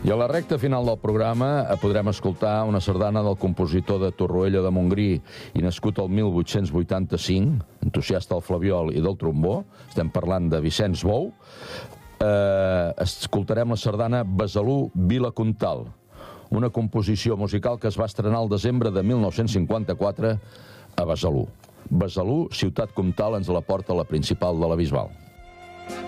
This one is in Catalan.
I a la recta final del programa podrem escoltar una sardana del compositor de Torroella de Montgrí i nascut el 1885, entusiasta del flabiol i del trombó. Estem parlant de Vicenç Bou. Escoltarem la sardana Besalú Vila Comtal, una composició musical que es va estrenar al desembre de 1954 a Besalú. Besalú, ciutat comtal, ens la porta la principal de la Bisbal.